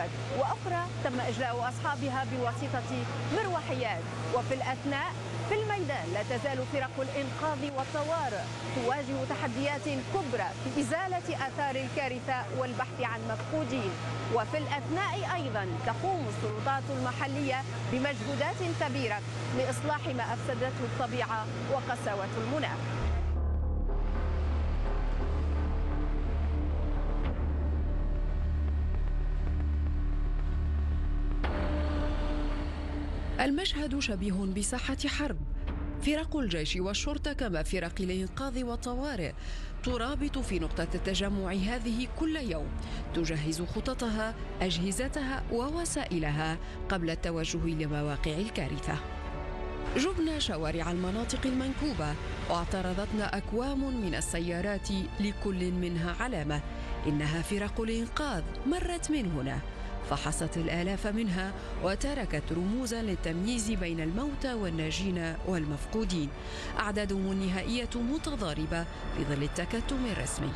فقط، وأخرى تم إجلاء أصحابها بواسطة مروحيات. وفي الأثناء في الميدان لا تزال فرق الإنقاذ والطوارئ تواجه تحديات كبرى في إزالة آثار الكارثة والبحث عن مفقودين. وفي الأثناء أيضا تقوم السلطات المحلية بمجهودات كبيرة لإصلاح ما أفسدته الطبيعة وقساوة المناخ. المشهد شبيه بساحة حرب. فرق الجيش والشرطة كما فرق الإنقاذ والطوارئ ترابط في نقطة التجمع هذه كل يوم، تجهز خططها، أجهزتها ووسائلها قبل التوجه لمواقع الكارثة. جبنا شوارع المناطق المنكوبة واعترضتنا أكوام من السيارات لكل منها علامة، إنها فرق الإنقاذ مرت من هنا، فحصت الآلاف منها وتركت رموزا للتمييز بين الموتى والناجين والمفقودين. أعدادهم النهائية متضاربة في ظل التكتم الرسمي.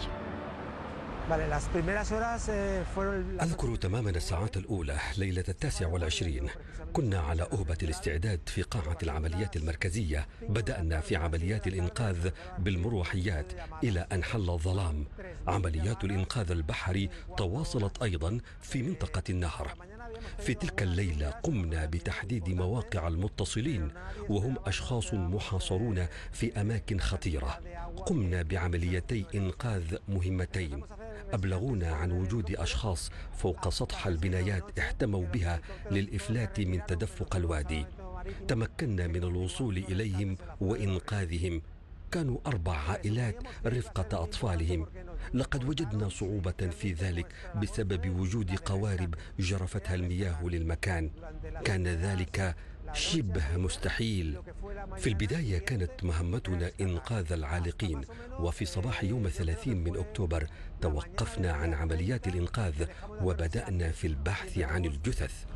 أذكر تماما الساعات الأولى ليلة 29. كنا على أهبة الاستعداد في قاعة العمليات المركزية. بدأنا في عمليات الإنقاذ بالمروحيات إلى أن حل الظلام. عمليات الإنقاذ البحري تواصلت أيضا في منطقة النهر. في تلك الليلة قمنا بتحديد مواقع المتصلين، وهم أشخاص محاصرون في أماكن خطيرة. قمنا بعمليتي إنقاذ مهمتين. أبلغونا عن وجود أشخاص فوق سطح البنايات احتموا بها للإفلات من تدفق الوادي. تمكنا من الوصول إليهم وإنقاذهم. كانوا 4 عائلات رفقة أطفالهم. لقد وجدنا صعوبة في ذلك بسبب وجود قوارب جرفتها المياه للمكان. كان ذلك شبه مستحيل. في البداية كانت مهمتنا إنقاذ العالقين، وفي صباح يوم 30 من أكتوبر توقفنا عن عمليات الإنقاذ وبدأنا في البحث عن الجثث.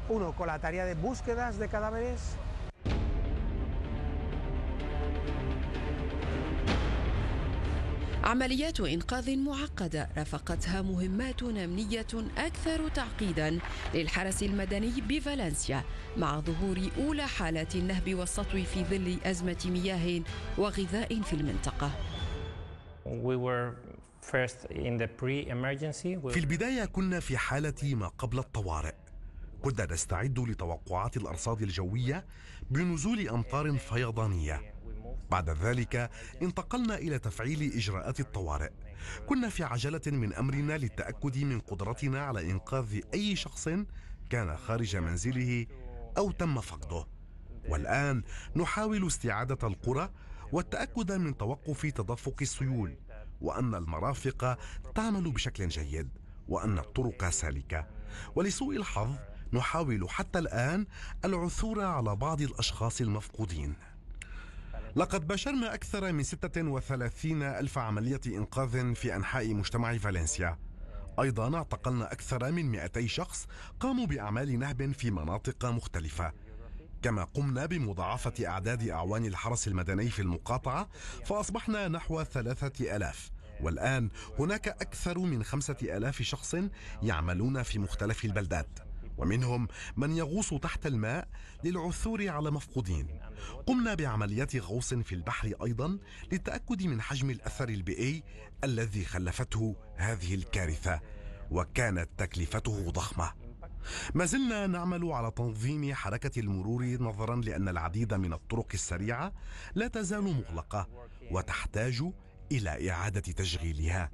عمليات إنقاذ معقدة رافقتها مهمات أمنية أكثر تعقيدا للحرس المدني بفالنسيا، مع ظهور أولى حالات النهب والسطو في ظل أزمة مياه وغذاء في المنطقة. في البداية كنا في حالة ما قبل الطوارئ. كنا نستعد لتوقعات الأرصاد الجوية بنزول أمطار فيضانية. بعد ذلك انتقلنا إلى تفعيل إجراءات الطوارئ. كنا في عجلة من أمرنا للتأكد من قدرتنا على إنقاذ أي شخص كان خارج منزله أو تم فقده. والآن نحاول استعادة القرى والتأكد من توقف تدفق السيول، وأن المرافق تعمل بشكل جيد، وأن الطرق سالكة. ولسوء الحظ نحاول حتى الآن العثور على بعض الأشخاص المفقودين. لقد باشرنا أكثر من 36 ألف عملية إنقاذ في أنحاء مجتمع فالنسيا. أيضا اعتقلنا أكثر من 200 شخص قاموا بأعمال نهب في مناطق مختلفة. كما قمنا بمضاعفة أعداد أعوان الحرس المدني في المقاطعة، فأصبحنا نحو 3000. والآن هناك أكثر من 5000 شخص يعملون في مختلف البلدات، ومنهم من يغوص تحت الماء للعثور على مفقودين. قمنا بعمليات غوص في البحر أيضا للتأكد من حجم الأثر البيئي الذي خلفته هذه الكارثة، وكانت تكلفته ضخمة. ما زلنا نعمل على تنظيم حركة المرور نظرا لأن العديد من الطرق السريعة لا تزال مغلقة وتحتاج إلى إعادة تشغيلها.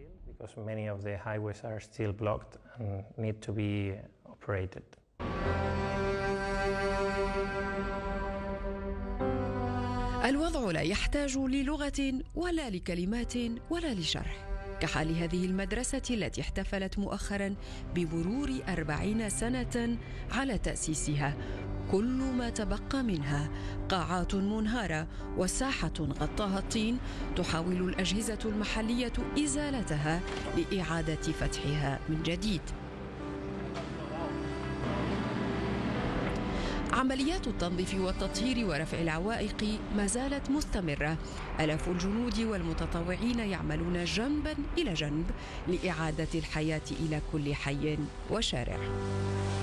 الوضع لا يحتاج للغة ولا لكلمات ولا لشرح، كحال هذه المدرسة التي احتفلت مؤخرا بمرور 40 سنة على تأسيسها. كل ما تبقى منها قاعات منهارة وساحة غطاها الطين تحاول الأجهزة المحلية إزالتها لإعادة فتحها من جديد. عمليات التنظيف والتطهير ورفع العوائق ما زالت مستمرة. آلاف الجنود والمتطوعين يعملون جنبا إلى جنب لإعادة الحياة إلى كل حي وشارع.